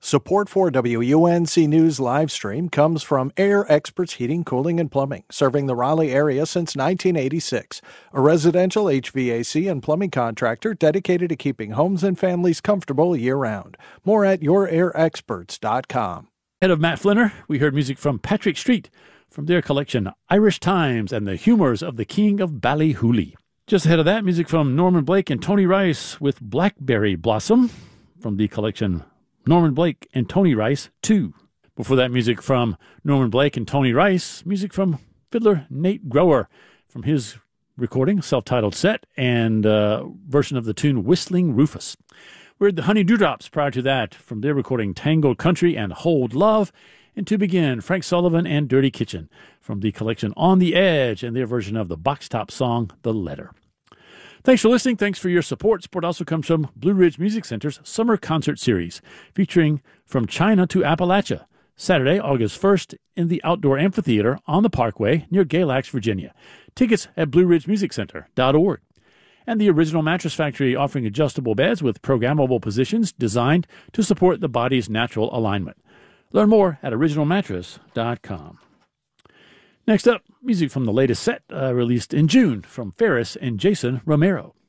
Support for WUNC News live stream comes from Air Experts Heating, Cooling, and Plumbing, serving the Raleigh area since 1986. A residential HVAC and plumbing contractor dedicated to keeping homes and families comfortable year-round. More at yourairexperts.com. Ahead of Matt Flinner, we heard music from Patrick Street from their collection Irish Times and the Humours of the King of Ballyhooly. Just ahead of that, music from Norman Blake and Tony Rice with Blackberry Blossom from the collection Norman Blake and Tony Rice 2. Before that, music from Norman Blake and Tony Rice, music from fiddler Nate Grower from his recording, self-titled set, and version of the tune Whistling Rufus. We heard the Honey Dewdrops prior to that from their recording Tango Country and Hold Love. And to begin, Frank Sullivan and Dirty Kitchen from the collection On the Edge and their version of the Box Top song, The Letter. Thanks for listening. Thanks for your support. Support also comes from Blue Ridge Music Center's Summer Concert Series, featuring From China to Appalachia, Saturday, August 1st, in the Outdoor Amphitheater on the Parkway near Galax, Virginia. Tickets at BlueRidgeMusicCenter.org. And the Original Mattress Factory, offering adjustable beds with programmable positions designed to support the body's natural alignment. Learn more at OriginalMattress.com. Next up, music from the latest set released in June from Ferris and Jason Romero.